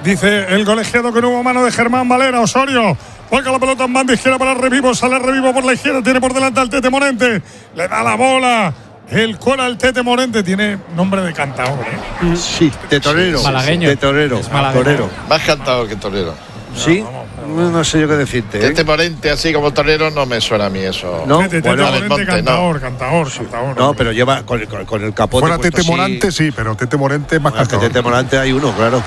Dice el colegiado que no hubo mano de Germán Valera. Osorio juega la pelota en banda izquierda para Revivo. Sale Revivo por la izquierda. Tiene por delante al Tete Morente. Le da la bola. El cuela al Tete Morente. Tiene nombre de cantador, ¿eh? Sí, de torero. Sí, malagueño. De torero. Torero. Más cantador que torero. Sí, no sé yo qué decirte. Tete Morente así como torero no me suena a mí eso. No, Tete bueno, Morente, Monte, cantador, no. cantador. No, pero lleva con el capote. Fuera puesto Tete así. Morante, sí, pero Tete Morente es más Bueno, que cantador. Tete Morante hay uno, claro.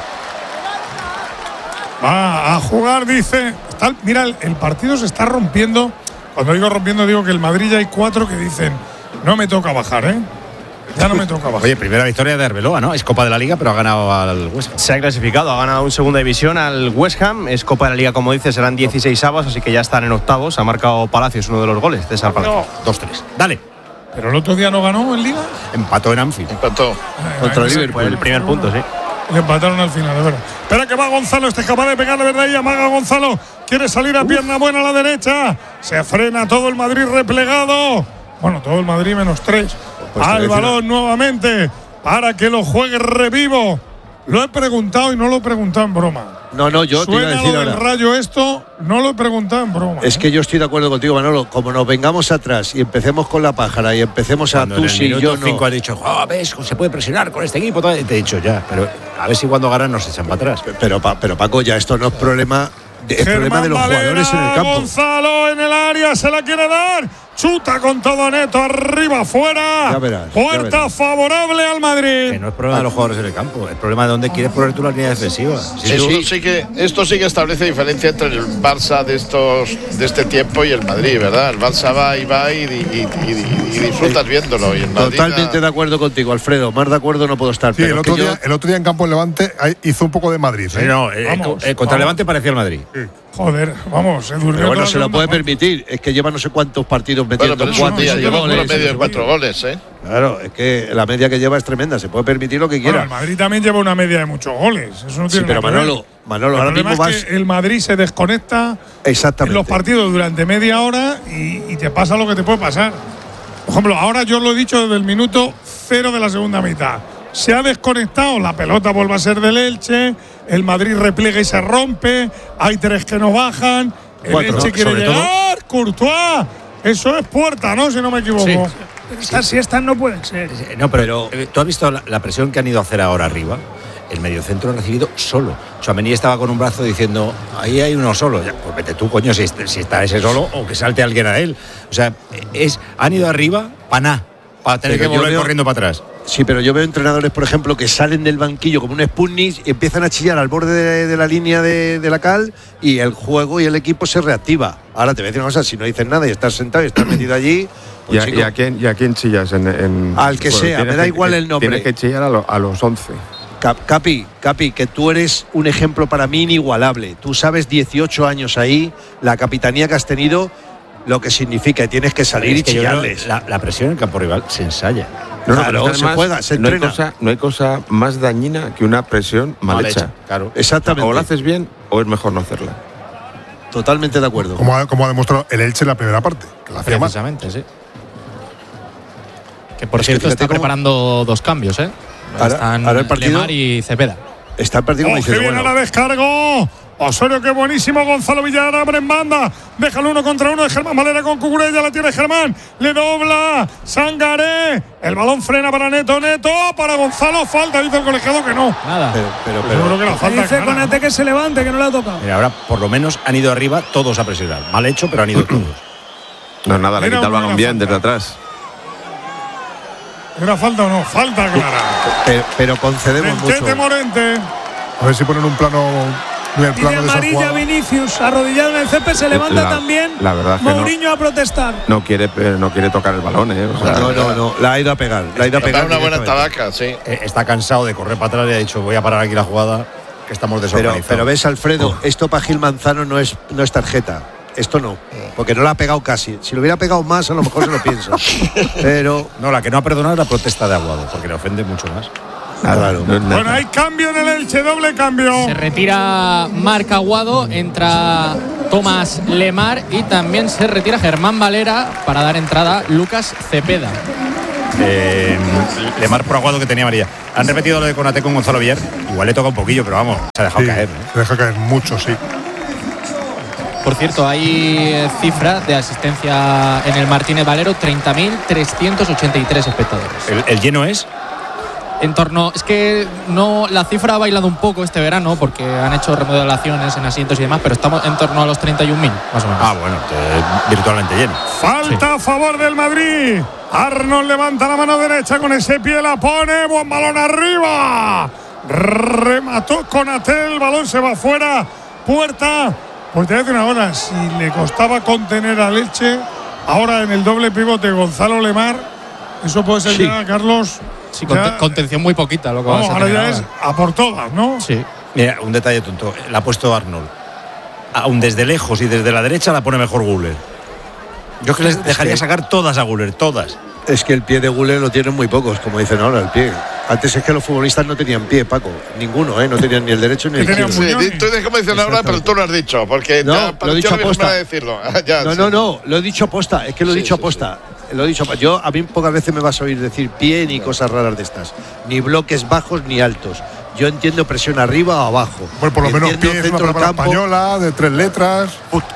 Va a jugar, dice. Mira, el partido se está rompiendo. Cuando digo rompiendo, digo que el Madrid ya hay 4 que dicen: no me toca bajar, ¿eh? Ya no me toca bajar. Oye, primera victoria de Arbeloa, ¿no? Es Copa de la Liga, pero ha ganado al West Ham. Se ha clasificado, ha ganado en segunda división al West Ham. Es Copa de la Liga, como dices, serán 16avos, así que ya están en octavos. Ha marcado Palacios uno de los goles, César Palacios. 2-3. Dale. Pero el otro día no ganó en Liga. Empató en Anfield. Empató. Contra Fue Liverpool. el primer punto, sí. Le empataron al final, de verdad. Espera que va Gonzalo, este es capaz de pegarle, ¿verdad? Y amaga Gonzalo. Quiere salir a pierna buena a la derecha. Se frena todo el Madrid replegado. Bueno, todo el Madrid menos 3. Pues Al balón nuevamente para que lo juegue Revivo. Lo he preguntado y no lo he preguntado en broma. No, yo te iba a Suena decir lo del ahora. Rayo esto, no lo he preguntado en broma. Es que yo estoy de acuerdo contigo, Manolo. Como nos vengamos atrás y empecemos con la pájara y empecemos a Cuando tú en el sí, yo minuto no. 5 has dicho, ves, se puede presionar con este equipo. Te he dicho ya, pero a ver si cuando ganan nos echan para atrás. Pero Paco, ya esto no es problema. Es problema de los Valera, jugadores en el campo. Gonzalo en el área, se la quiere dar. Chuta con todo Neto, arriba, afuera. Ya verás, Puerta ya verás. favorable al Madrid. Que no es problema de los jugadores en el campo, es problema de dónde quieres poner tú la línea defensiva. Esto sí que establece diferencia entre el Barça de este tiempo y el Madrid, ¿verdad? El Barça va y disfrutas viéndolo. Y el Madrid Totalmente de acuerdo contigo, Alfredo. Más de acuerdo no puedo estar. Sí, pero el otro día en campo en Levante hizo un poco de Madrid. Sí, no, contra el Levante parecía el Madrid. Joder, vamos, se durmió. Pero bueno, toda se la lo puede segunda permitir. Es que lleva no sé cuántos partidos metiendo pero es un 4 día, y lleva goles. una media de 4 goles, ¿eh? Claro, es que la media que lleva es tremenda. Se puede permitir lo que Bueno, quiera. el Madrid también lleva una media de muchos goles. Eso no Sí, tiene pero nada que ver. Manolo, El ahora problema mismo es vas. que el Madrid se desconecta Exactamente. en los partidos durante media hora y te pasa lo que te puede pasar. Por ejemplo, ahora yo lo he dicho desde el minuto 0 de la segunda mitad. Se ha desconectado, la pelota vuelve a ser del Elche, el Madrid repliega y se rompe, hay 3 que no bajan, el 4, Elche quiere sobre todo. llegar, Courtois, eso es Puerta, ¿no? Si no me equivoco. Sí. Estas siestas no pueden ser. No, pero tú has visto la presión que han ido a hacer ahora arriba. El mediocentro ha recibido solo. Tchouaméni estaba con un brazo diciendo, ahí hay uno solo. Ya, pues vete tú, coño, si está ese solo o que salte alguien a él. O sea, han ido arriba para nada, para tener Pero que yo volver veo- corriendo para atrás. Sí, pero yo veo entrenadores, por ejemplo, que salen del banquillo como un Sputnik y empiezan a chillar al borde de la línea de la cal y el juego y el equipo se reactiva. Ahora te voy a decir una cosa, si no dices nada y estás sentado y estás metido allí… Pues, chico, ¿Y a quién chillas? Al que sea, me da igual el nombre. Tienes que chillar a los 11. Capi, que tú eres un ejemplo para mí inigualable. Tú sabes 18 años ahí, la capitanía que has tenido, lo que significa, y tienes que salir Es y que yo creo chillarles. la presión en el campo rival se ensaya. Claro, pero es que se además juega, se no hay entrena. no hay cosa más dañina que una presión mal hecha. Claro. Exactamente. O la haces bien o es mejor no hacerla. Totalmente de acuerdo. Como ha demostrado el Elche en la primera parte, que la hacía mal. Precisamente, sí. Que por Es que cierto fíjate está cómo- preparando 2 cambios, ¿eh? Están ahora el partido- Lemar y Cepeda. Está el partido como ¡Oh, que dices, viene bueno, la descargo! Osorio, qué buenísimo. Gonzalo Villar abre en banda. Deja el 1 contra 1 de Germán Valera con Cucurella. La tiene Germán. Le dobla. Sangaré. El balón frena para Neto. Neto para Gonzalo. Falta. Dice el colegiado que no. Nada. pero Seguro que la falta Dice clara. Konate que se levante, que no le ha tocado. Mira, ahora por lo menos han ido arriba todos a presionar. Mal hecho, pero han ido todos. No, nada, le Mira, quita el balón una bien falta. desde atrás. ¿Era falta o no? Falta clara. pero concedemos Del Tete mucho. Morente. A ver si ponen un plano. El Dice plano de esa amarilla jugada. Vinicius, arrodillado en el césped, se levanta también la verdad es que Mourinho a protestar. no quiere tocar el balón, ¿eh? O sea, No, la ha ido a pegar. La ha ido a Pero pegar. da una buena directamente. tabaca, sí. Está cansado de correr para atrás y ha dicho, voy a parar aquí la jugada, que estamos desorganizados. Pero ves, Alfredo, esto para Gil Manzano no es tarjeta. Esto no, porque no la ha pegado casi. Si lo hubiera pegado más, a lo mejor se lo piensa. Pero, No, la que no ha perdonado es la protesta de Aguado, porque le ofende mucho más. claro. Bueno, hay cambio en el Elche. Doble cambio. Se retira Marc Aguado, entra Tomás Lemar y también se retira Germán Valera para dar entrada Lucas Cepeda. Lemar por Aguado, que tenía amarilla. Han repetido lo de Konaté con Gonzalo Villar. Igual le toca un poquillo, pero vamos, se ha dejado caer. Se deja caer mucho, sí. Por cierto, hay cifra de asistencia en el Martínez Valero, 30.383 espectadores. ¿El lleno es? En torno, es que no, la cifra ha bailado un poco este verano porque han hecho remodelaciones en asientos y demás, pero estamos en torno a los 31.000, más o menos. Bueno, virtualmente lleno. Falta a favor del Madrid. Arnold levanta la mano derecha con ese pie, la pone, buen balón arriba. Remató Konaté, el balón se va fuera. Puerta. Pues te voy a decir una hora, si le costaba contener al Elche, ahora en el doble pivote Gonzalo Lemar, eso puede ser ya, Carlos. Sí, contención muy poquita lo que vamos a ahora tener ya es a por todas, ¿no? Sí. Mira, un detalle tonto. La ha puesto Arnold. Aún desde lejos y desde la derecha la pone mejor Güler. Yo es que les dejaría sacar todas a Güler, todas. Es que el pie de Güler lo tienen muy pocos, como dicen ahora, el pie. Antes es que los futbolistas no tenían pie, Paco. Ninguno, no tenían ni el derecho ni el izquierdo. Sí, tú dices como dicen ahora, pero tú lo has dicho. Porque no, lo he dicho aposta. Decirlo. No, lo he dicho aposta. Es que lo he dicho aposta. Lo he dicho. Yo, a mí pocas veces me vas a oír decir pie ni cosas raras de estas. Ni bloques bajos ni altos. Yo entiendo presión arriba o abajo. Bueno, por lo menos pie es una palabra campo española de 3 letras.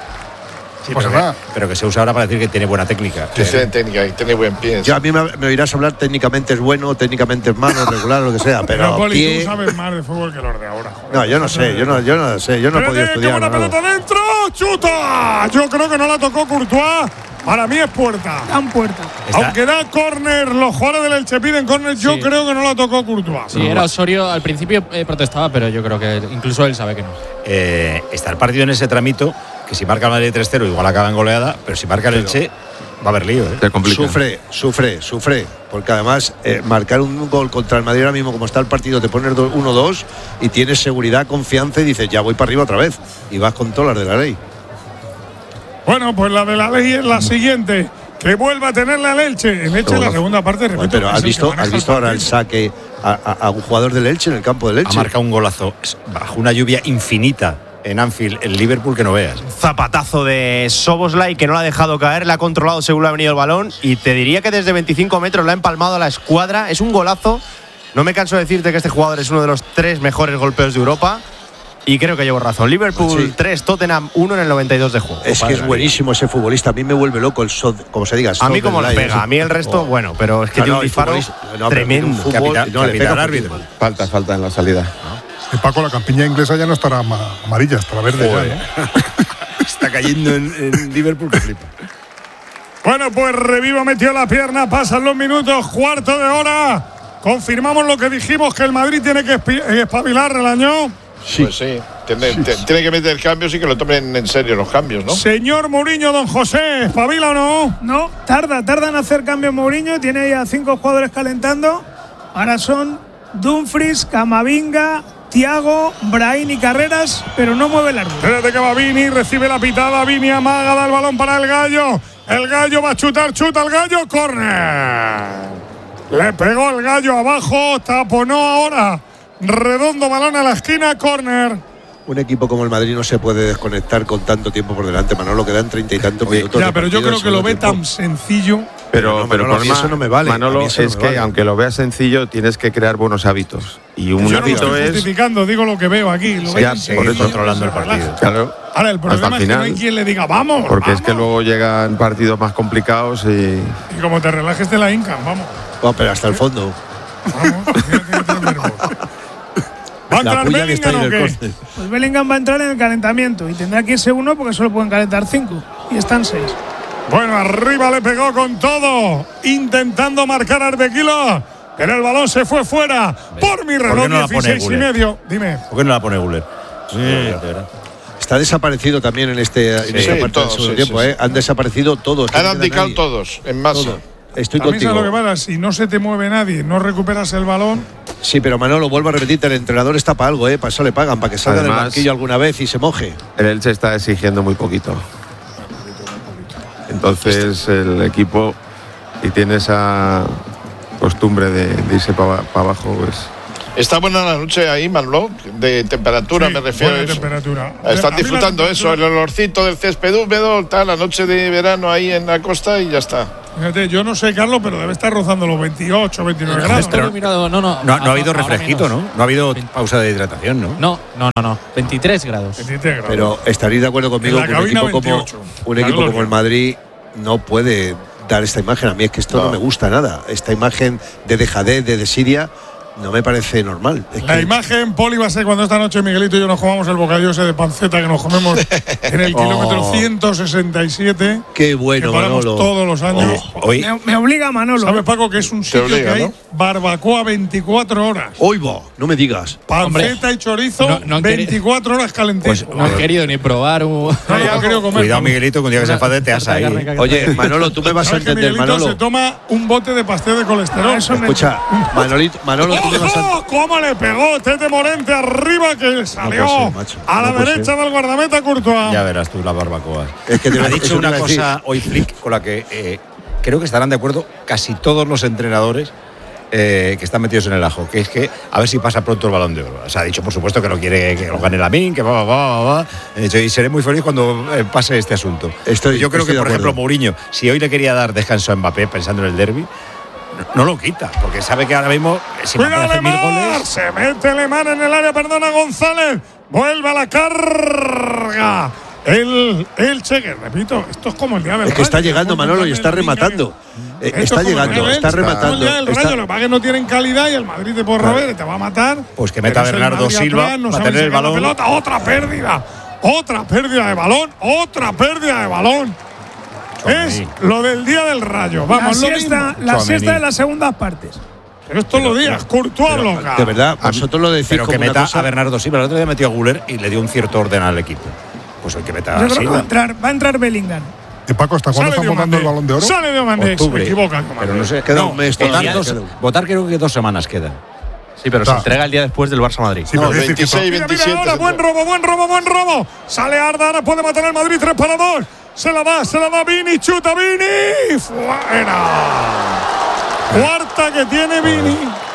Sí, pero que se usa ahora para decir que tiene buena técnica. Sí, tiene técnica y tiene buen pie. Yo a mí me oirás hablar técnicamente es bueno, técnicamente es malo, regular, lo que sea, pero Poli, pie... tú sabes más de fútbol que los de ahora. Joder. No, yo no sé, yo no sé, yo no he podido estudiar. ¡Buena pelota dentro! ¡Chuta! Yo creo que no la tocó Courtois. Para mí es puerta. Dan puerta. Aunque da córner, los jugadores del Elche piden córner, yo creo que no la tocó Courtois. Sí, era Osorio, al principio protestaba, pero yo creo que incluso él sabe que no. Está el partido en ese tramito, que si marca el Madrid 3-0 igual acaba en goleada, pero si marca el Elche va a haber lío. Se complica. Sufre, porque además marcar un gol contra el Madrid ahora mismo como está el partido, te pones 1-2 y tienes seguridad, confianza y dices ya voy para arriba otra vez y vas con todas las de la ley. Bueno, pues la de la ley es la siguiente, que vuelva a tenerla el Elche. El Elche en la segunda parte, repito. Pero has visto ahora el saque a un jugador del Elche en el campo del Elche. Ha marcado un golazo bajo una lluvia infinita en Anfield, el Liverpool, que no veas. Zapatazo de Szoboszlai que no la ha dejado caer, la ha controlado según le ha venido el balón y te diría que desde 25 metros la ha empalmado a la escuadra. Es un golazo. No me canso de decirte que este jugador es uno de los 3 mejores golpeos de Europa. Y creo que llevo razón. Liverpool 3, Tottenham 1 en el 92 de juego. Es que es buenísimo ese futbolista. A mí me vuelve loco el como se diga. A mí como le pega. A mí el resto, bueno, pero es que tiene un disparo tremendo. Capital árbitro. Falta en la salida. Paco, la campiña inglesa ya no estará amarilla, estará verde ya, ¿no? Está cayendo en Liverpool que flipa. Pues Revivo metió la pierna, pasan los minutos, cuarto de hora. Confirmamos lo que dijimos, que el Madrid tiene que espabilar el año. Sí. Pues sí, tiene que meter cambios y que lo tomen en serio los cambios, ¿no? Señor Mourinho, don José, ¿espabila o no? No, tarda en hacer cambios Mourinho, tiene ahí a 5 jugadores calentando. Ahora son Dumfries, Camavinga, Thiago, Brahim y Carreras, pero no mueve el árbol. Espérate que va Vini, recibe la pitada, Vini amaga, da el balón para el Gallo. El Gallo va a chuta el Gallo, córner. Le pegó el Gallo abajo, taponó ahora. Redondo, balón a la esquina, córner. Un equipo como el Madrid no se puede desconectar con tanto tiempo por delante, Manolo, quedan 30 y tantos minutos. Ya, pero yo creo que lo ve tan sencillo. Pero Manolo, eso no me vale. Manolo, es que aunque lo veas sencillo, tienes que crear buenos hábitos. Y un yo hábito no lo estoy justificando, digo lo que veo aquí. Por eso controlando el partido. Claro. Ahora, el problema es que no hay quien le diga, vamos. Porque es que luego llegan partidos más complicados y como te relajes te la hincan, vamos. Pero hasta el fondo. ¿Va a entrar Bellingham o qué? Pues Bellingham va a entrar en el calentamiento y tendrá que irse uno porque solo pueden calentar 5 y están 6. Bueno, arriba le pegó con todo, intentando marcar a Arbequilo, pero el balón se fue fuera. Por mi reloj, 16:30. Dime. ¿Por qué no la pone Güler? Está desaparecido también en esta parte del segundo tiempo. Han desaparecido todos. Han abdicado todos, en masa. Todo. Estoy También contigo. Lo que pasa, si no se te mueve nadie, no recuperas el balón. Sí, pero Manolo, vuelvo a repetirte, el entrenador está para algo, para eso le pagan, para que salga del banquillo alguna vez y se moje. El Elche está exigiendo muy poquito. Entonces el equipo, y tiene esa costumbre de irse para abajo, pues. Está buena la noche ahí, Manolo, de temperatura, me refiero a eso. Temperatura. Están disfrutando eso, el olorcito del césped húmedo, tal, la noche de verano ahí en la costa y ya está. Fíjate, yo no sé, Carlos, pero debe estar rozando los 28, 29 grados. Pero mirado, No ha habido refresquito, menos. ¿no? No ha habido pausa de hidratación, ¿no? No. 23 grados. 23 grados. Pero estaréis de acuerdo conmigo En la que un cabina, equipo 28. como el Madrid no puede dar esta imagen. A mí es que esto no me gusta nada. Esta imagen de dejadez, de desidia, no me parece normal. Es La que- imagen, Poli, va a ser cuando esta noche Miguelito y yo nos comamos el bocadillo ese de panceta que nos comemos en el kilómetro 167. Qué bueno, que paramos Manolo. todos los años. Hoy, Me obliga Manolo. ¿Sabes, Paco, que es un sitio obliga, que hay ¿no? barbacoa 24 horas? Hoy va, no me digas. Panceta y chorizo, no han 24 horas calentito. Pues no han querido ni probar un. No, no, querido comer. cuidado, Miguelito, que un día que se enfade te asa ahí. Oye, Manolo, tú me vas a ¿Sabes que entender, Miguelito Manolo. se toma un bote de pastel de colesterol? Escucha, Manolo, tú me vas a ¡Ojo! ¿Cómo le pegó Tete Morente arriba que salió puede ser, macho. a la No puede derecha ser. del guardameta Courtois? Ya verás tú la barbacoa. Es que te- ha eso dicho te una iba a decir. cosa hoy Flick con la que creo que estarán de acuerdo casi todos los entrenadores que están metidos en el ajo, que es que a ver si pasa pronto el Balón de Oro. O sea, ha dicho, por supuesto, que no quiere que lo gane Lamine, que va. Ha dicho, y seré muy feliz cuando pase este asunto. Yo creo que, de por ejemplo, acuerdo. Mourinho, si hoy le quería dar descanso a Mbappé pensando en el derbi, no lo quita, porque sabe que ahora mismo si Mbappé ¡Cuidado, hace 1000 Lemar! goles, Se mete Lemar en el área, perdona González. Vuelve a la carga. El Che, repito, esto es como el día del Es que está Rayo, llegando como Manolo el y día está del Liga, rematando. Esto es Está como el llegando, día del- está como el rematando. día del está- Rayo, lo que pasa es que no tienen calidad y el Madrid te puede robar y te va a matar. Pues que meta Pero es el Bernardo Madrid Silva, atrás, no va a saben tener el sacar la balón. pelota. Otra pérdida de balón, otra pérdida de balón. Es lo del día del Rayo. Vamos, lo mismo. La siesta de las segundas partes. Pero esto lo días, Courtois bloca. De verdad, vosotros lo decís pero como que una meta cosa. a Bernardo Silva. El otro día metió a Guller y le dio un cierto orden al equipo. Pues hay que meter Yo a creo que Silva. va a entrar Bellingham. ¿Y Paco, hasta cuándo Sale están votando el Diomandé. Balón de Oro? Sale Diomandé, se Octubre. equivocan. Pero no sé. Queda no, un mes votar, todavía, dos- queda. votar creo que 2 semanas quedan. Sí, pero se entrega el día después del Barça Madrid. Sí, pero quiero decir que 26 y Mira, 27. ahora, buen robo. Sale Arda, ahora puede matar el Madrid 3-2. Se la da Vini, chuta Vini. Fuera. Cuarta que tiene Vini.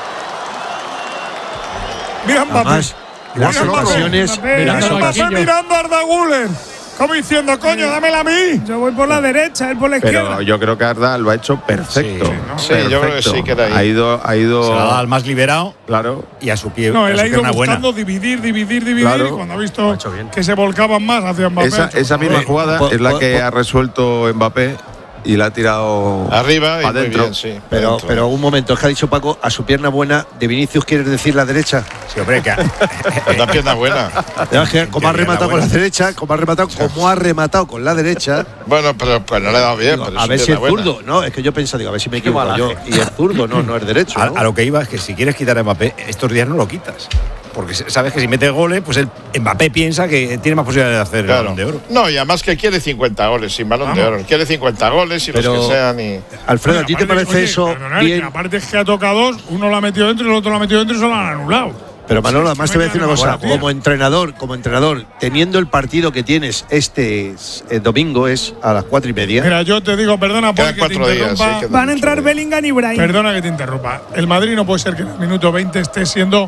Mira Mbappé. Además, las Mira Mbappé. ocasiones. Mira las Mbappé ocasiones- mirando a Arda Güler. Como diciendo, coño, dámela a mí. Yo voy por la derecha, él por la izquierda. Pero yo creo que Arda lo ha hecho perfecto. Sí, yo creo que sí que era ahí. Ha ido. Se la da al más liberado Claro. y a su pie. No, él a ha su ido pierna buena. buscando dividir. Claro. Y cuando ha visto que se volcaban más hacia Mbappé. Esa misma jugada po- es la po- que po- ha resuelto Mbappé y la ha tirado Arriba y muy adentro. bien, sí. Pero un momento, es que ha dicho Paco, a su pierna buena, de Vinicius quieres decir la derecha. Sí, hombre, que La pierna buena. Es que como ha rematado con la derecha, como ha rematado con la derecha, Bueno, pero pues no le ha dado bien. digo, pero a es ver si es pierna buena. zurdo. No, es que yo pensaba, digo, a ver si me equivoco malaje. yo. Y es zurdo, no es derecho. ¿no? a lo que iba es que si quieres quitar a Mbappé, estos días no lo quitas. Porque sabes que si mete goles, pues Mbappé piensa que tiene más posibilidades de hacer el Claro. Balón de Oro. No, y además que quiere 50 goles sin Balón de Oro. Quiere 50 goles y Pero- los que sean. Y… Alfredo, ¿a ti te Aparte, parece oye, eso perdonad, bien? que aparte es que ha tocado dos, uno lo ha metido dentro y el otro lo ha metido dentro y se lo han anulado. Pero Manolo, además te voy a decir una cosa, Bueno, como entrenador, teniendo el partido que tienes este domingo es a las 4:30. Mira, yo te digo, perdona, Quedan porque te 4 días. interrumpa. quedan Van a 8 entrar días. Bellingham y Brahim. Perdona que te interrumpa. El Madrid no puede ser que en el minuto 20 esté siendo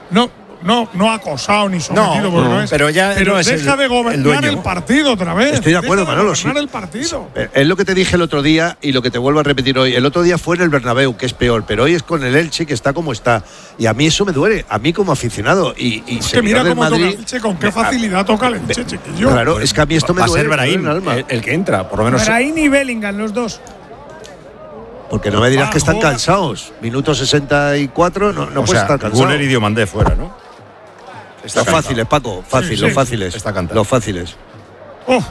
no acosado ni sometido, porque no es. pero ya no es deja el- de el gobernar dueño. el partido otra vez. Estoy de acuerdo, Deja Manolo, gobernar sí. el partido. Es lo que te dije el otro día y lo que te vuelvo a repetir hoy. El otro día fue en el Bernabéu, que es peor, pero hoy es con el Elche, que está como está. Y a mí eso me duele, a mí como aficionado. Y Es que mira seguidor del cómo toca Madrid. el Elche, con qué facilidad toca el Elche, chiquillo. Claro, es que a mí esto me Va a duele. ser me duele Brahim en el alma. el que entra, por lo menos. Brahim y Bellingham, los dos. Porque no me dirás que están Joder. cansados. Minuto 64, no o puedes sea, estar cansado. Guller y Diomandé fuera, ¿no? Los fáciles, Paco, fácil, Sí, los sí. fáciles. Está cantado. Los fáciles. ¡Uf!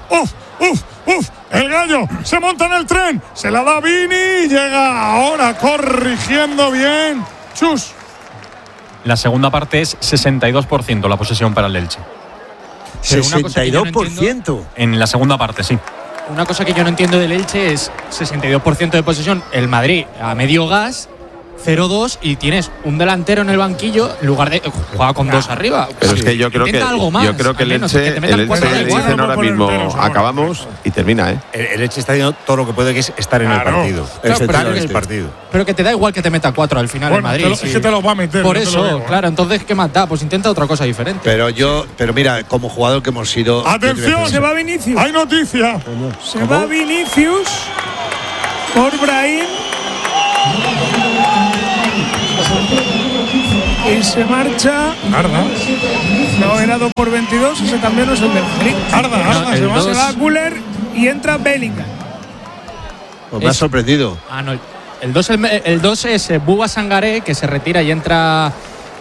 El gallo se monta en el tren, se la da Vini y llega ahora corrigiendo bien. Chus. La segunda parte es 62% la posesión para el Elche. Pero una cosa que yo no 62%. En la segunda parte, sí. Una cosa que yo no entiendo del Elche es 62% de posesión. El Madrid a medio gas, 0-2 y tienes un delantero en el banquillo en lugar de juega con dos arriba. Pero es que yo creo que Intenta algo más, el al menos, que Elche, te metan cuatro da igual. dicen ahora Vamos a mismo poner enteros ahora. acabamos y termina, ¿eh? El Elche está haciendo todo lo que puede, que es estar en el Claro. partido. Claro, Estar pero- en el partido. Pero que te da igual que te meta 4 al final en Bueno, Madrid. es sí. que te los va a meter. Por no te lo eso, digo, ¿eh? claro, entonces ¿qué más da? Pues intenta otra cosa diferente. Pero mira, como jugador que hemos sido. Atención, Se va Vinicius. hay noticia. Se va Vinicius. por Brahim. Y se marcha. Arda. No, era 2 por 22. Ese cambio no es el del Madrid. Arda, Se va Güler y entra Bellingham. Pues me ha sorprendido. Ah, no. El 2 es Bouba Sangaré, que se retira y entra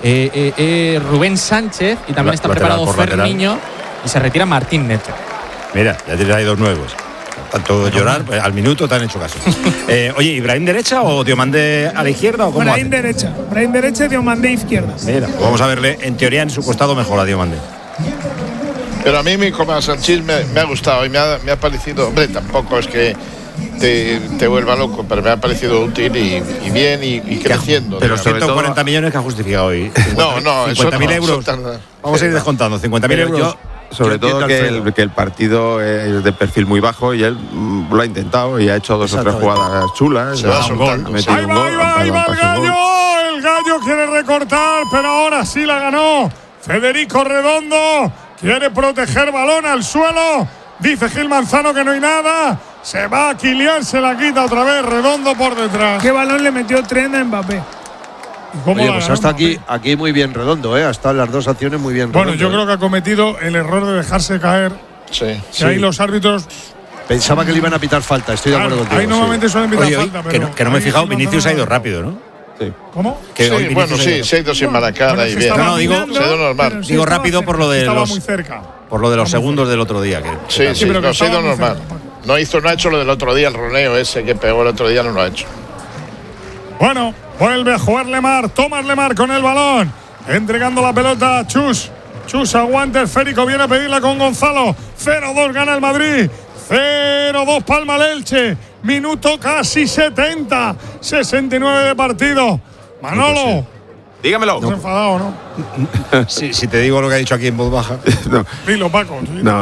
Rubén Sánchez. Y también está preparado Ferniño. Y se retira Martín Neto. Mira, ya tienes ahí 2 nuevos. Tanto llorar, pues, al minuto te han hecho caso. Oye, ¿Ibrahim derecha o Diomandé a la izquierda o cómo Brahim derecha y Diomandé izquierda. Mira, vamos a verle en teoría en su costado mejor a Diomandé. Pero a mí como Sanchís me ha gustado y me ha parecido, hombre, tampoco es que te vuelva loco, pero me ha parecido útil y bien y creciendo. Pero 140 millones que ha justificado hoy. 50.000 euros. Vamos a ir descontando, 50.000 euros. Sobre todo que el partido es de perfil muy bajo y él lo ha intentado y ha hecho 2 o 3 jugadas chulas. Se va soltando. Ahí va el gallo. El gallo quiere recortar, pero ahora sí la ganó. Federico Redondo quiere proteger balón al suelo. Dice Gil Manzano que no hay nada. Se va a Kylian, se la quita otra vez. Redondo por detrás. ¿Qué balón le metió Trent a Mbappé? Oye, pues hasta aquí muy bien Redondo, ¿eh? Hasta las 2 acciones muy bien Bueno, Redondo, yo creo que ha cometido el error de dejarse caer. Sí. Que ahí los árbitros. Pensaba que le iban a pitar falta, estoy de acuerdo contigo. Ahí normalmente suelen pitar Oye, falta, pero. que no me he fijado, Vinicius ha ido rápido, ¿no? Sí. ¿Cómo? Que hoy Sí, bueno, sí, se ha ido sin maracada y bien. No, digo, se ha ido normal. Digo rápido por lo de Estaba los muy cerca. por lo de los segundos del otro día. Sí, pero que no, se ha ido estaba muy normal. cerca. No ha hecho lo del otro día, el roneo ese que pegó el otro día, no lo ha hecho. Bueno, vuelve a jugar Lemar. Tomás Lemar con el balón. Entregando la pelota a Chus. Chus aguanta esférico. Viene a pedirla con Gonzalo. 0-2 gana el Madrid. 0-2 palma el Elche. Minuto casi 70. 69 de partido. Manolo. Dígamelo. Estás enfadado, ¿no? Si te digo lo que ha dicho aquí en voz baja. Dilo, Paco.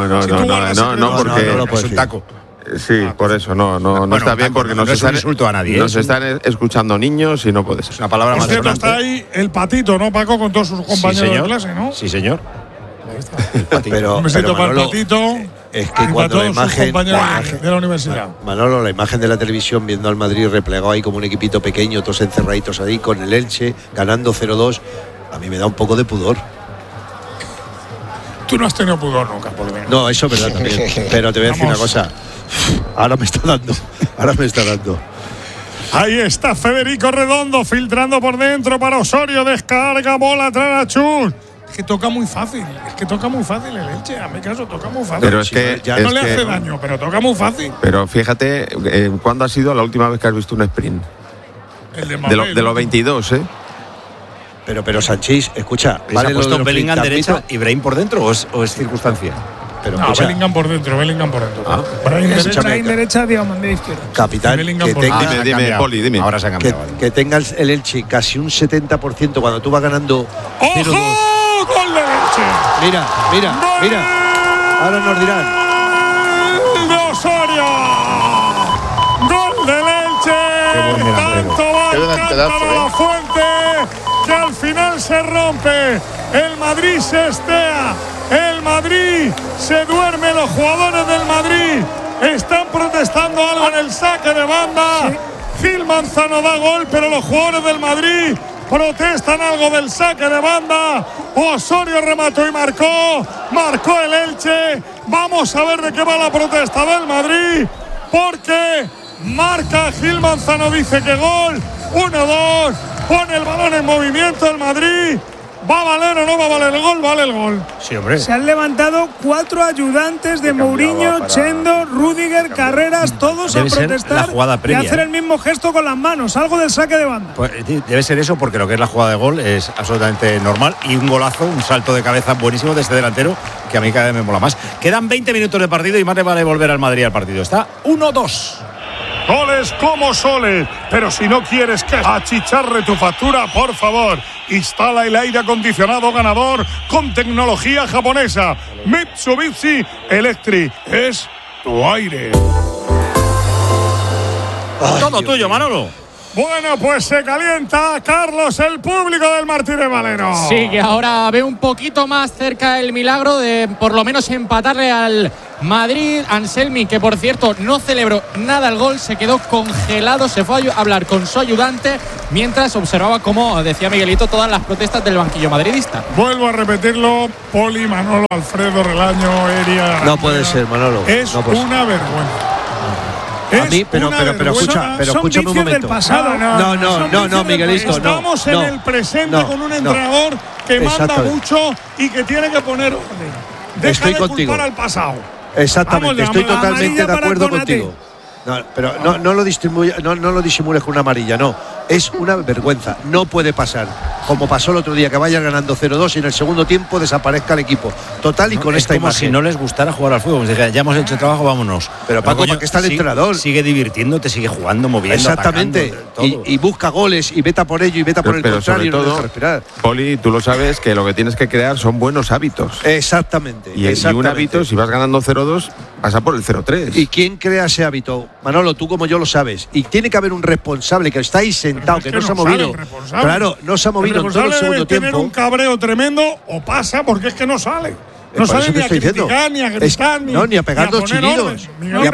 No, porque es un taco. Sí, por eso no está bien porque no es un insulto a nadie. Nos están escuchando niños y no puede ser. Una palabra Por más cierto, está ahí el Patito, ¿no, Paco? Con todos sus compañeros de clase, ¿no? Sí, señor. Pero, Un besito para el Manolo, Patito. es que y para cuando la todos sus imagen compañeros de la universidad. Manolo, la imagen de la televisión viendo al Madrid replegado ahí como un equipito pequeño, todos encerraditos ahí con el Elche, ganando 0-2, a mí me da un poco de pudor. Tú no has tenido pudor nunca, por lo menos. No, eso es verdad también. Pero te voy a decir una cosa. Ahora me está dando. Ahí está Federico Redondo filtrando por dentro para Osorio. Descarga, bola atrás a Chus. Es que toca muy fácil. El Elche. A mi caso, toca muy fácil. Pero es que ya no le hace daño, pero toca muy fácil. Pero fíjate, ¿cuándo ha sido la última vez que has visto un sprint? El de los 22, ¿eh? Pero Sanchís, escucha, ¿Se ha puesto Bellingham derecha y Brahim por dentro o es circunstancia? Pero no, escucha, Bellingham por dentro. Brahim derecha, Diomandé izquierda. capitán, Bellingham que por tenga, dentro. Dime, Poli, dime. Ahora se ha cambiado. que tenga el Elche casi un 70% cuando tú vas ganando 0-2. ¡Ojo! ¡Gol de Elche! Mira. Ahora nos dirán. ¡Gol de Osorio! ¡Gol del Elche! Tanto va Qué el delanterazo, cántaro a la fuente que al final se rompe. El Madrid se estea. El Madrid se duerme. Los jugadores del Madrid están protestando algo en el saque de banda. Gil Manzano da gol, pero los jugadores del Madrid protestan algo del saque de banda. Osorio remató y marcó el Elche. Vamos a ver de qué va la protesta del Madrid, porque marca Gil Manzano, dice que gol. 1-2, pone el balón en movimiento el Madrid. ¿Va a valer o no va a valer el gol? Vale el gol. Sí, hombre. Se han levantado 4 ayudantes de Mourinho, Chendo, Rudiger, Carreras, todos Debe a ser protestar la jugada previa, y hacer el mismo gesto con las manos, algo del saque de banda. Pues, debe ser eso, porque lo que es la jugada de gol es absolutamente normal y un golazo, un salto de cabeza buenísimo de este delantero que a mí cada vez me mola más. Quedan 20 minutos de partido y más le vale volver al Madrid al partido. Está 1-2. Goles como soles, pero si no quieres que achicharre tu factura, por favor, instala el aire acondicionado ganador con tecnología japonesa. Mitsubishi Electric es tu aire. Todo tuyo, Manolo. Bueno, pues se calienta, Carlos, el público del Martínez Valero. Sí, que ahora ve un poquito más cerca el milagro de por lo menos empatarle al Madrid. Anselmi, que por cierto no celebró nada el gol, se quedó congelado, se fue a hablar con su ayudante mientras observaba, como decía Miguelito, todas las protestas del banquillo madridista. Vuelvo a repetirlo, Poli, Manolo, Alfredo, Relaño, Eria. No puede ser, Manolo. Es no puede una vergüenza. A mí, pero escúchame un momento. No, Miguelito, no. Estamos en el presente con un entrenador que manda mucho y que tiene que poner orden. Deja de culpar al pasado. Exactamente, estoy totalmente de acuerdo contigo. No, pero no lo disimules con una amarilla, no. Es una vergüenza. No puede pasar, como pasó el otro día, que vayan ganando 0-2 y en el segundo tiempo desaparezca el equipo. Total y con esta imagen. Si no les gustara jugar al fútbol, ya hemos hecho trabajo, vámonos. Pero Paco, ¿para qué está el entrenador? Sigue divirtiéndote, sigue jugando, moviendo. Exactamente. Atacando, y busca goles y veta por ello y veta por el contrario. Sobre todo, respirar. Poli, tú lo sabes que lo que tienes que crear son buenos hábitos. Exactamente. Y un hábito, si vas ganando 0-2, pasa por el 0-3. ¿Y quién crea ese hábito? Manolo, tú como yo lo sabes. Y tiene que haber un responsable que está ahí sentado, que no se ha movido. Claro, no se ha movido en todo el segundo tiempo. Tener un cabreo tremendo o pasa porque es que no sale. No sale ni a criticar, ni a gritar, ni a pegar dos chillidos.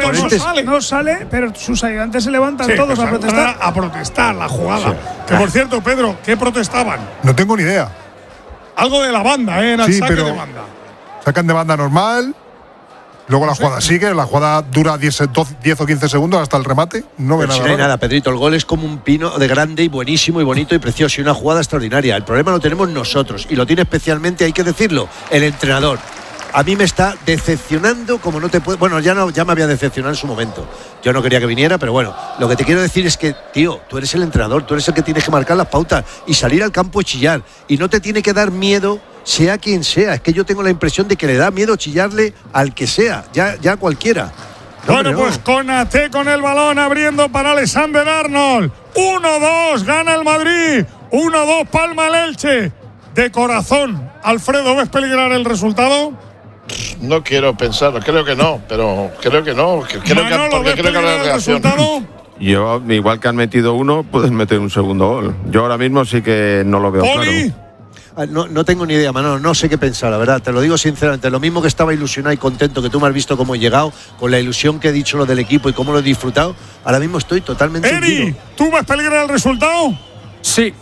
No sale, pero sus ayudantes se levantan todos a protestar. A protestar la jugada. Sí. Que por cierto, Pedro, ¿qué protestaban? No tengo ni idea. Algo de la banda, era el saque de banda. Sacan de banda normal. Luego la jugada sigue, la jugada dura 10 o 15 segundos hasta el remate. No ve nada. No hay nada, Pedrito. El gol es como un pino de grande y buenísimo y bonito y precioso y una jugada extraordinaria. El problema lo tenemos nosotros y lo tiene especialmente, hay que decirlo, el entrenador. A mí me está decepcionando como no te puede. Bueno, ya me había decepcionado en su momento. Yo no quería que viniera, pero bueno, lo que te quiero decir es que, tío, tú eres el entrenador, tú eres el que tienes que marcar las pautas y salir al campo y chillar. Y no te tiene que dar miedo, sea quien sea. Es que yo tengo la impresión de que le da miedo chillarle al que sea, ya cualquiera. Bueno, pues Konaté con el balón abriendo para Alexander Arnold. 1-2, gana el Madrid. 1-2, palma el Elche. De corazón, Alfredo, ¿ves peligrar el resultado? No quiero pensarlo, creo que no, pero creo que no. Porque creo que la reacción. Yo, igual que han metido uno, puedes meter un segundo gol. Yo ahora mismo sí que no lo veo claro. No tengo ni idea, Manolo, no sé qué pensar, la verdad, te lo digo sinceramente. Lo mismo que estaba ilusionado y contento, que tú me has visto cómo he llegado, con la ilusión que he dicho lo del equipo y cómo lo he disfrutado, ahora mismo estoy totalmente Eri, ¿tú ves peligrar el resultado? Sí.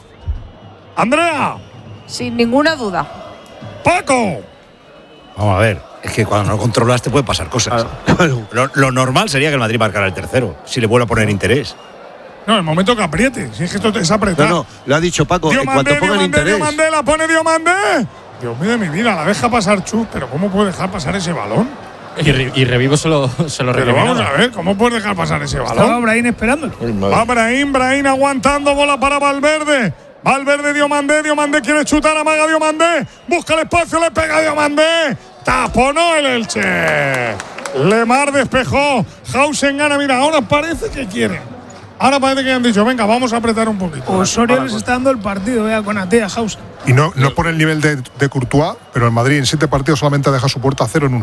Andrea. Sin ninguna duda. Paco. Vamos a ver, es que cuando no controlas te pueden pasar cosas. Claro. Lo normal sería que el Madrid marcara el tercero, si le vuelve a poner interés. No, el momento que apriete, si es que esto es apretar. No, lo ha dicho Paco, en cuanto pongan interés. Diomandé, la pone Diomandé. Dios mío de mi vida, la deja pasar Chus, pero ¿cómo puede dejar pasar ese balón? Y Revivo se lo Pero vamos a ver, ¿cómo puede dejar pasar ese balón? Estaba Brahim esperándolo. Va Brahim aguantando, bola para Valverde. Valverde, Diomandé quiere chutar, amaga Diomandé, busca el espacio, le pega Diomandé, taponó el Elche. Lemar despejó, Hausen gana, mira, ahora parece que quieren. Ahora parece que han dicho, venga, vamos a apretar un poquito. Osorio les está dando el partido, vea, con Atea, Hausen. Y no por el nivel de Courtois, pero el Madrid en 7 partidos solamente deja su puerta a 0-1.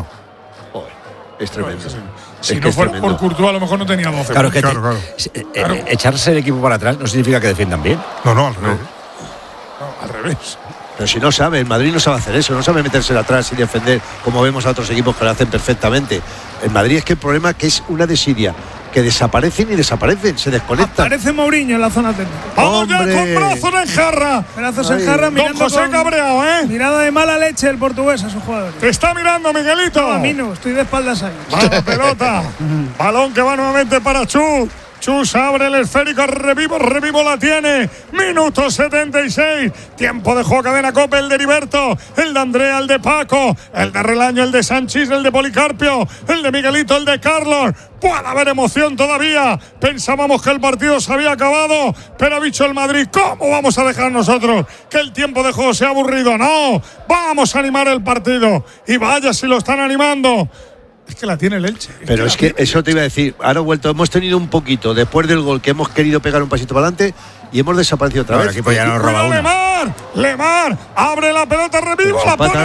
Es tremendo. Si no fuera por Courtois, a lo mejor no tenía 12. Claro. Echarse el equipo para atrás no significa que defiendan bien. No, al revés. No, al revés. Pero si no sabe, el Madrid no sabe hacer eso, no sabe meterse atrás y defender como vemos a otros equipos que lo hacen perfectamente. El Madrid es que el problema es que es una desidia, que desaparecen, se desconectan. Aparece Mourinho en la zona técnica. Vamos ya con brazos en jarra. Brazos en jarra, mirando José cabreado, mirada de mala leche el portugués a sus jugadores. Te está mirando, Miguelito. No, a mí no, estoy de espaldas ahí. Vamos, pelota. Balón que va nuevamente para Chus. Chus abre el esférico, Revivo la tiene. Minuto 76. Tiempo de juego, cadena Cope, el de Heriberto, el de Andrea, el de Paco, el de Relaño, el de Sanchís, el de Policarpio, el de Miguelito, el de Carlos. Puede haber emoción todavía. Pensábamos que el partido se había acabado, pero ha dicho el Madrid, ¿cómo vamos a dejar nosotros que el tiempo de juego sea aburrido? No, vamos a animar el partido. Y vaya si lo están animando. Es que la tiene el Elche. Pero es que eso te iba a decir. Ahora hemos tenido un poquito después del gol que hemos querido pegar un pasito para adelante y hemos desaparecido otra vez. El equipo ya nos roba una. Lemar abre la pelota, Revivo, la pone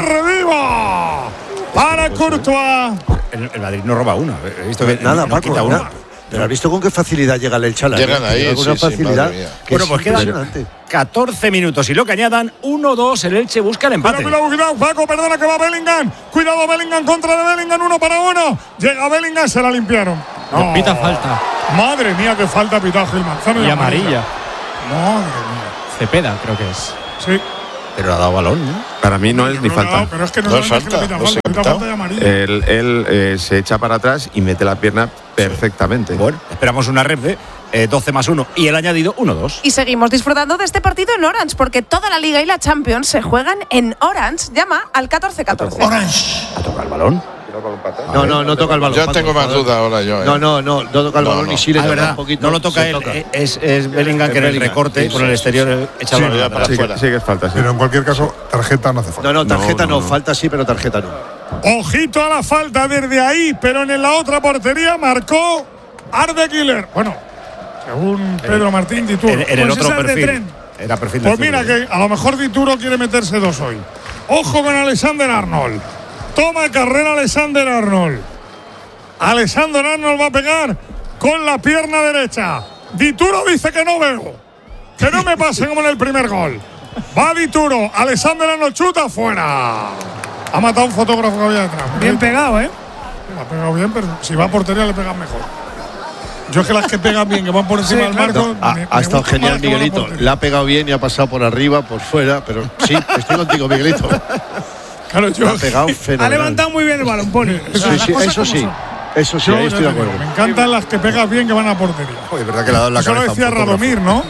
Revivo. Para Courtois. El Madrid no roba una. He visto que nada, no Paco, quita una. Pero has visto con qué facilidad llega el Elche a la Llegan red, ahí, llega con una sí, facilidad. madre mía. Que Bueno, es pues quedan impresionante. 14 minutos y lo que añadan 1-2, el Elche busca el empate. Cuidado, Paco, perdona que va Bellingham. Cuidado, Bellingham contra de Bellingham, 1-1. Llega Bellingham, se la limpiaron. No. Pita falta. Madre mía, que falta pita Gil Manzano. Y amarilla. Madre mía. Cepeda, creo que es. Sí. Pero ha dado balón, ¿no? Para mí no es ni falta. Pero es que no No es solamente falta, que le no se pita ha falta, pitado. falta y amarilla. Él se echa para atrás y mete la pierna perfectamente. Bueno, esperamos una ref 12 más 1 y el añadido 1-2. Y seguimos disfrutando de este partido en Orange, porque toda la Liga y la Champions se juegan en Orange. Llama al 1414. ¿Ha tocado el balón? No toca el balón. Yo Paco, tengo más duda ahora yo. No toca el balón y sí le Ah, toca verdad, un poquito. no lo toca se él, toca. es Bellingham que en el Bellingham, recorte sí, por sí, el sí, exterior echa el balón ya atrás. para afuera. Sí que es falta, sí. Pero en cualquier caso, tarjeta no hace falta. No, tarjeta No. falta sí, pero tarjeta no. Ojito a la falta desde ahí, pero en la otra portería marcó Arde Killer. Bueno, según Pedro Martín Dituro. En el Pues otro esa es de perfil. tren. Era perfil de Pues mira fútbol. que a lo mejor Dituro quiere meterse 2 hoy. Ojo con Alexander Arnold. Toma carrera Alexander Arnold. Alexander Arnold va a pegar con la pierna derecha. Dituro dice que no veo. Que no me pase como en el primer gol. Va Dituro. Alexander Arnold chuta fuera. Ha matado a un fotógrafo que había detrás. Bien pegado, ¿eh? Ha pegado bien, pero si va a portería le pegan mejor. Yo es que las que pegan bien, que van por encima del marco. No, ha estado genial Miguelito. Le ha pegado bien y ha pasado por arriba, por fuera. Pero sí, estoy contigo, Miguelito. Claro, yo. Le ha pegado Ha fenomenal. levantado muy bien el balón, Poli. O sea, Sí, las sí, cosas eso como sí. son. Eso sí, Yo ahí ya estoy de te digo, acuerdo. me encantan las que pegas bien que van a portería. Oye, es verdad que le ha dado en la Eso lo cabeza. decía un fotógrafo. Radomir, ¿no?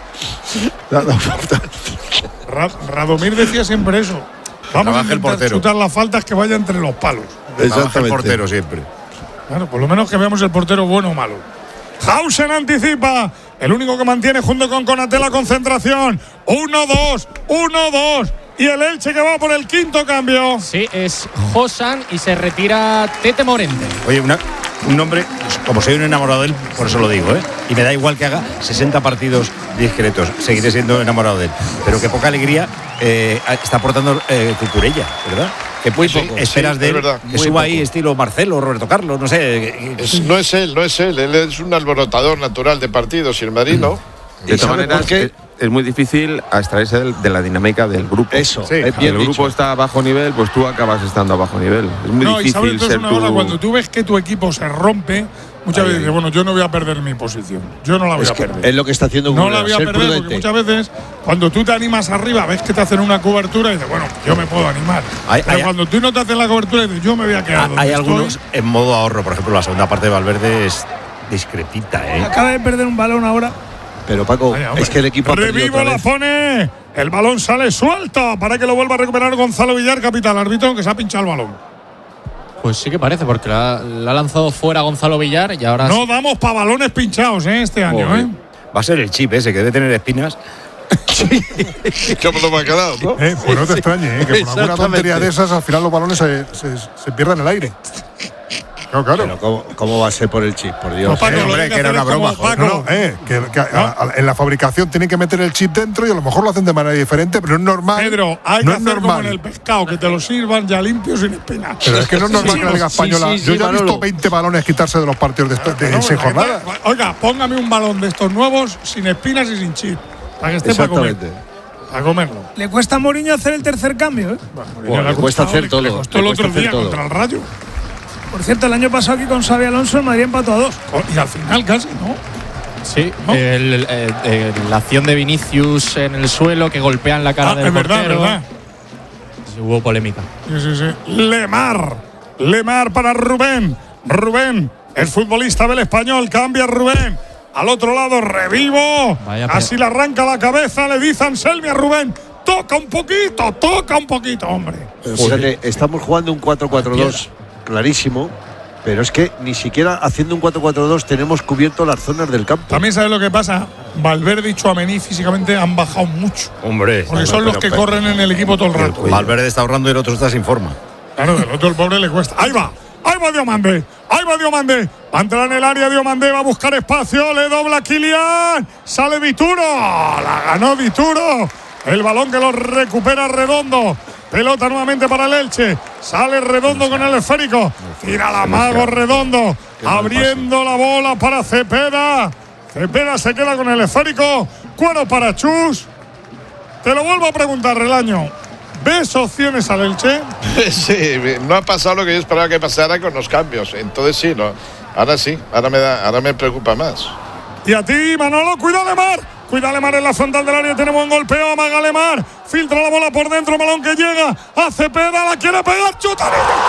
Radomir decía siempre eso. Vamos a trabaje el intentar portero. chutar las faltas que vaya entre los palos. Trabaja el portero siempre. Claro, por lo menos que veamos el portero bueno o malo. Hausen anticipa. El único que mantiene junto con Konaté la concentración. 1-2. 1-2. Y el Elche que va por el quinto cambio. Sí, es Josan y se retira Tete Morente. Oye, un nombre, como soy un enamorado de él, por eso lo digo, ¿eh? Y me da igual que haga 60 partidos discretos, seguiré siendo enamorado de él. Pero qué poca alegría está aportando Cucurella, ¿verdad? Que muy Sí, poco esperas sí, de es él, verdad. que suba ahí estilo Marcelo, Roberto Carlos, no sé. No es él. Él es un alborotador natural de partidos y el Madrid no. De todas sabe por maneras, qué? es muy difícil abstraerse de la dinámica del grupo. Eso, Sí, es Si bien el grupo dicho. está a bajo nivel, pues tú acabas estando a bajo nivel. Es muy No, y sabes difícil entonces ser una tú. cosa, cuando tú ves que tu equipo se rompe, muchas veces dices, bueno, yo no voy a perder mi posición. Yo no la voy Es a que perder. es lo que está haciendo No Gurria, la voy a ser perder porque prudente. muchas veces cuando tú te animas arriba ves que te hacen una cobertura y dices, bueno, yo me puedo animar. Pero cuando tú no te haces la cobertura dices, yo me voy a quedar donde Hay estoy. algunos en modo ahorro, por ejemplo, la segunda parte de Valverde es discretita, ¿eh? Acaba de perder un balón ahora. Pero Paco, Vaya, hombre. es que el equipo ha perdido Revivo otra la vez. pone. El balón sale suelto para que lo vuelva a recuperar Gonzalo Villar, capitán árbitro, que se ha pinchado el balón. Pues sí que parece, porque la ha lanzado fuera Gonzalo Villar y ahora. No damos para balones pinchados este año, Joder. ¿eh? Va a ser el chip ese que debe tener espinas. ¿Cómo no me ha quedado, no? Pues no te extrañe, que por alguna Exactamente. tontería de esas al final los balones se pierden en el aire. Claro. Pero ¿cómo va a ser por el chip? Por Dios. Pues Paco, lo hombre, que que era hacer una es como broma. Paco. En la fabricación tienen que meter el chip dentro y a lo mejor lo hacen de manera diferente, pero no es normal. Pedro, hay no que es hacer como normal. en el pescado, que te lo sirvan ya limpio sin espinas. Pero es que no es normal que la Liga sí, Española. sí, sí, yo ya he Manolo. visto 20 balones quitarse de los partidos de No, 6 jornadas. Oiga, póngame un balón de estos nuevos sin espinas y sin chip. Para que esté para comer. Exactamente. Para comerlo. Le cuesta a Mourinho hacer el tercer cambio, ¿eh? Bueno, le cuesta hacer todo. Le costó el Le otro cuesta hacer día todo. contra el Rayo. Por cierto, el año pasado aquí con Xabi Alonso el Madrid empató a 2. Y al final casi, ¿no? Sí, ¿No? la acción de Vinicius en el suelo que golpea en la cara del es verdad, portero. verdad. Sí, hubo polémica. Sí. Lemar para Rubén. Rubén, el futbolista del Español, cambia Rubén. Al otro lado, Revivo. Vaya Así le arranca la cabeza, le dice Anselmi a Rubén. Toca un poquito, hombre. Pero fíjate, estamos jugando un 4-4-2 clarísimo, pero es que ni siquiera haciendo un 4-4-2 tenemos cubierto las zonas del campo. También sabes lo que pasa. Valverde y Tchouaméni físicamente han bajado mucho. Hombre. Porque son los que corren en el equipo todo el rato. Valverde está ahorrando y el otro está sin forma. Claro, del otro el pobre le cuesta. Ahí va Diomande. Va a entrar en el área Diomande, va a buscar espacio, le dobla a Kylian. Sale Vituro. La ganó Vituro. El balón que lo recupera Redondo. Pelota nuevamente para el Elche. Sale Redondo con el esférico. Tira la mago Redondo. Abriendo la bola para Cepeda. Cepeda se queda con el esférico. Cuero para Chus. Te lo vuelvo a preguntar, Relaño. ¿Ves opciones al Elche? Sí, no ha pasado lo que yo esperaba que pasara con los cambios. Entonces sí, no. Ahora sí, ahora me preocupa más. Y a ti, Manolo, cuida Lemar. Cuida Lemar en la frontal del área. Tenemos un golpeo. Amaga Lemar. Filtra la bola por dentro. Balón que llega a Cepeda. La quiere pegar. Chuta.